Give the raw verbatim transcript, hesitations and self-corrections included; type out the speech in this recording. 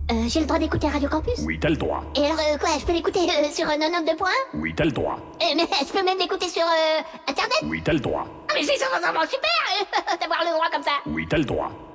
Euh, j'ai le droit d'écouter Radio Campus? Oui, t'as le droit. Et alors, euh, quoi, je peux l'écouter euh, sur euh, quatre-vingt-deux points un? Oui, t'as le droit. Euh, mais je peux même l'écouter sur euh, Internet? Oui, t'as le droit. Ah, mais c'est vraiment super euh, d'avoir le droit comme ça. Oui, t'as le droit.